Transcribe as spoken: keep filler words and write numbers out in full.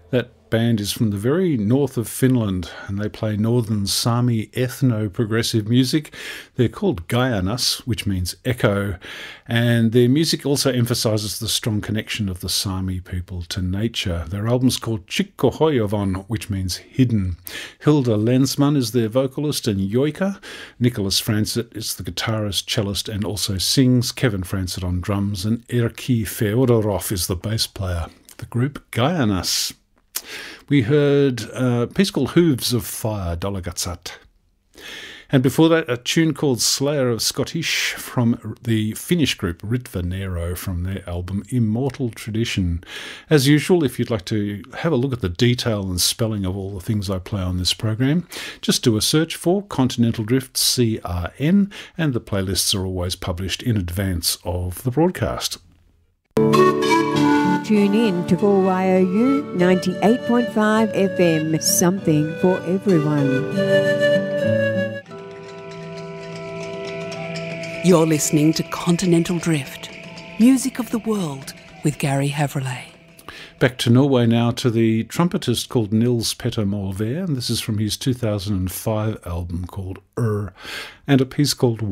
That band is from the very north of Finland, and they play northern Sami ethno-progressive music. They're called Gaianas, which means echo, and their music also emphasises the strong connection of the Sami people to nature. Their album's called Chikkohoivon, which means hidden. Hilda Lensman is their vocalist and Joika. Nicholas Franzet is the guitarist, cellist, and also sings. Kevin Franzet on drums, and Erkki Feodorov is the bass player. The group Gaianas. We heard a piece called Hooves of Fire, Dologatsat. And before that, a tune called Slayer of Scottish from the Finnish group Ritva Nero from their album Immortal Tradition. As usual, if you'd like to have a look at the detail and spelling of all the things I play on this program, just do a search for Continental Drift C R N, and the playlists are always published in advance of the broadcast. Tune in to four Y O U ninety-eight point five F M, something for everyone. You're listening to Continental Drift, music of the world with Gary Havrillay. Back to Norway now, to the trumpetist called Nils Petter Molvær, and this is from his two thousand five album called Ur, and a piece called